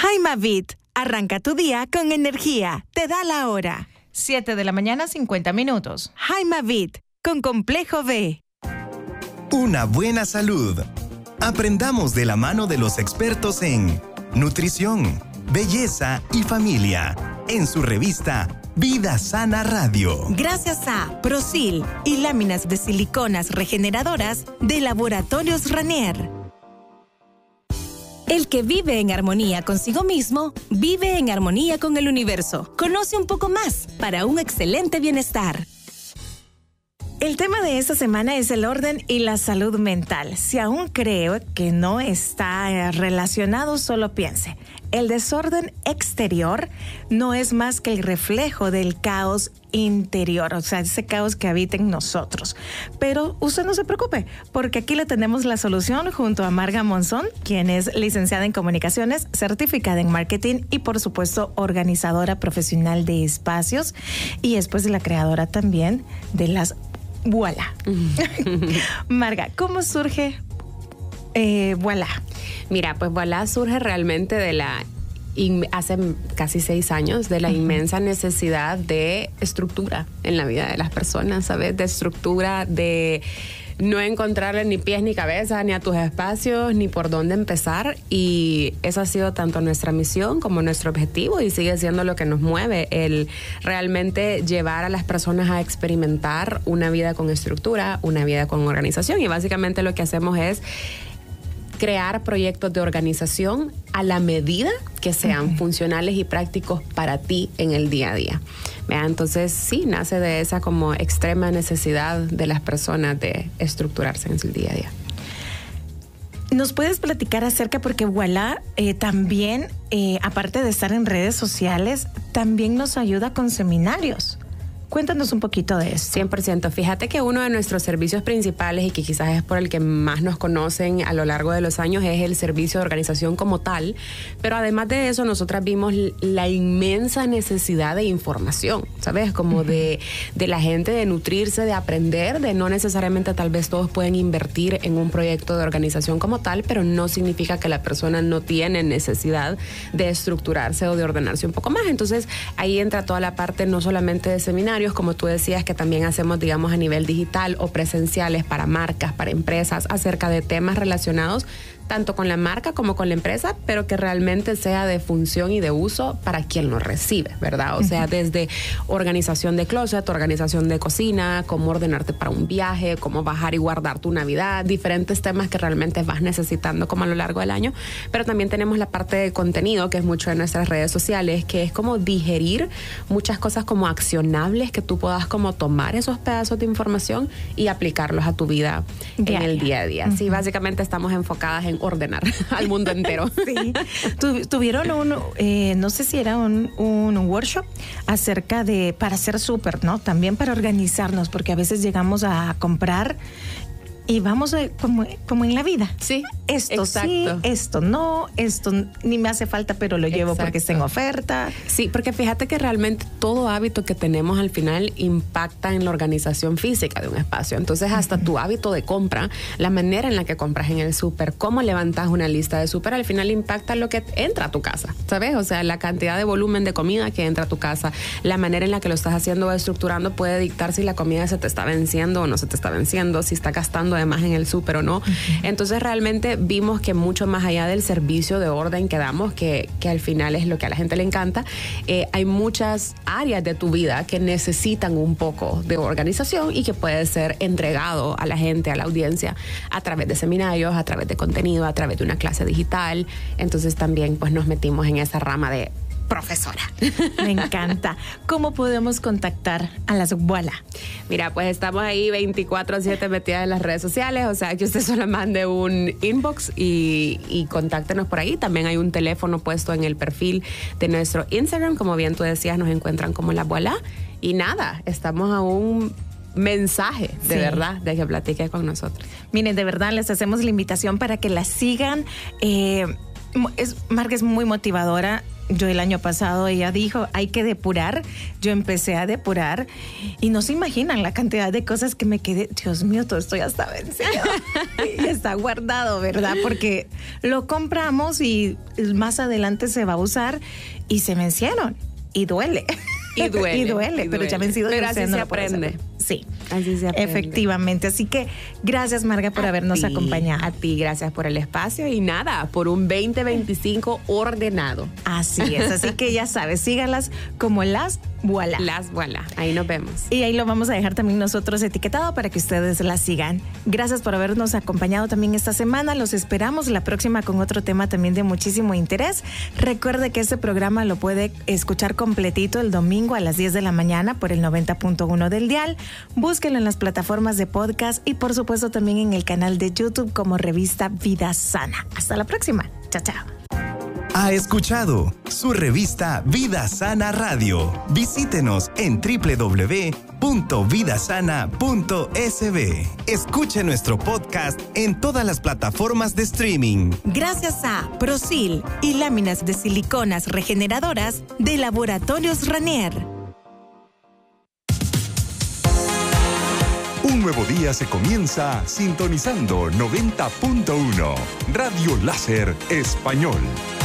Jaimavit, arranca tu día con energía. Te da la hora. 7:50 a.m. Jaimavit, con Complejo B. Una buena salud. Aprendamos de la mano de los expertos en nutrición, belleza y familia. En su revista Vida Sana Radio. Gracias a Prosil y láminas de siliconas regeneradoras de Laboratorios Ranier. El que vive en armonía consigo mismo, vive en armonía con el universo. Conoce un poco más para un excelente bienestar. El tema de esta semana es el orden y la salud mental. Si aún creo que no está relacionado, solo piense. El desorden exterior no es más que el reflejo del caos interior, o sea, ese caos que habita en nosotros. Pero usted no se preocupe, porque aquí le tenemos la solución junto a Marga Monzón, quien es licenciada en comunicaciones, certificada en marketing y, por supuesto, organizadora profesional de espacios y después la creadora también de las Voilà. Marga, ¿cómo surge Voilà? Mira, pues Voilà surge realmente hace casi 6 años, de la inmensa necesidad de estructura en la vida de las personas, ¿sabes? De estructura, de no encontrarle ni pies ni cabeza, ni a tus espacios, ni por dónde empezar. Y eso ha sido tanto nuestra misión como nuestro objetivo y sigue siendo lo que nos mueve, el realmente llevar a las personas a experimentar una vida con estructura, una vida con organización. Y básicamente lo que hacemos es crear proyectos de organización a la medida que sean funcionales y prácticos para ti en el día a día. Entonces, sí, nace de esa como extrema necesidad de las personas de estructurarse en su día a día. ¿Nos puedes platicar acerca, porque Voilà también, aparte de estar en redes sociales, también nos ayuda con seminarios? Cuéntanos un poquito de esto. 100%. Fíjate que uno de nuestros servicios principales y que quizás es por el que más nos conocen a lo largo de los años es el servicio de organización como tal. Pero además de eso, nosotras vimos la inmensa necesidad de información, ¿sabes? Como de la gente, de nutrirse, de aprender, de no necesariamente tal vez todos pueden invertir en un proyecto de organización como tal, pero no significa que la persona no tiene necesidad de estructurarse o de ordenarse un poco más. Entonces, ahí entra toda la parte no solamente de seminarios, como tú decías, que también hacemos, digamos, a nivel digital o presenciales para marcas, para empresas, acerca de temas relacionados tanto con la marca como con la empresa, pero que realmente sea de función y de uso para quien lo recibe, ¿verdad? O sea, desde organización de closet, organización de cocina, cómo ordenarte para un viaje, cómo bajar y guardar tu Navidad, diferentes temas que realmente vas necesitando como a lo largo del año. Pero también tenemos la parte de contenido, que es mucho de nuestras redes sociales, que es como digerir muchas cosas como accionables que tú puedas como tomar esos pedazos de información y aplicarlos a tu vida en el día a día. Sí, básicamente estamos enfocadas en ordenar al mundo entero. Sí. Tuvieron no sé si era un workshop acerca de, para hacer súper, ¿no? También para organizarnos, porque a veces llegamos a comprar y vamos como en la vida. Sí, esto exacto. Sí, esto no, esto ni me hace falta, pero lo llevo porque está en oferta. Sí, porque fíjate que realmente todo hábito que tenemos al final impacta en la organización física de un espacio. Entonces, hasta tu hábito de compra, la manera en la que compras en el súper, cómo levantas una lista de súper, al final impacta lo que entra a tu casa, ¿sabes? O sea, la cantidad de volumen de comida que entra a tu casa, la manera en la que lo estás haciendo o estructurando puede dictar si la comida se te está venciendo o no se te está venciendo, si está gastando además en el súper o no. Entonces realmente vimos que mucho más allá del servicio de orden que damos, que al final es lo que a la gente le encanta, hay muchas áreas de tu vida que necesitan un poco de organización y que puede ser entregado a la gente, a la audiencia, a través de seminarios, a través de contenido, a través de una clase digital. Entonces también pues nos metimos en esa rama de profesora. Me encanta. ¿Cómo podemos contactar a las Voilà? Mira, pues estamos ahí 24/7 metidas en las redes sociales, o sea, que usted solo mande un inbox y contáctenos por ahí. También hay un teléfono puesto en el perfil de nuestro Instagram, como bien tú decías, nos encuentran como la Voilà. Y nada, estamos a un mensaje de verdad de que platique con nosotros. Miren, de verdad les hacemos la invitación para que la sigan. Marga es muy motivadora. Yo el año pasado, ella dijo, hay que depurar. Yo empecé a depurar y no se imaginan la cantidad de cosas que me quedé. Dios mío, todo esto ya está vencido. Y está guardado, ¿verdad? Porque lo compramos y más adelante se va a usar y se vencieron. Y duele. Y duele. Pero ya vencido. Pero así se aprende. Sí. Así se aprende. Efectivamente. Así que gracias, Marga, por habernos acompañado. A ti, gracias por el espacio y nada, por un 2025 ordenado. Así es. Así que ya sabes, síganlas como Las Voilà. Las Voilà. Ahí nos vemos. Y ahí lo vamos a dejar también nosotros etiquetado para que ustedes la sigan. Gracias por habernos acompañado también esta semana. Los esperamos la próxima con otro tema también de muchísimo interés. Recuerde que este programa lo puede escuchar completito el domingo a las 10 de la mañana por el 90.1 del dial. Búsquenlo en las plataformas de podcast y por supuesto también en el canal de YouTube como Revista Vida Sana. Hasta la próxima. Chao, chao. Ha escuchado su revista Vida Sana Radio. Visítenos en www.vidasana.sb. Escuche nuestro podcast en todas las plataformas de streaming. Gracias a Prosil y láminas de siliconas regeneradoras de Laboratorios Ranier. Un nuevo día se comienza sintonizando 90.1 Radio Láser Español.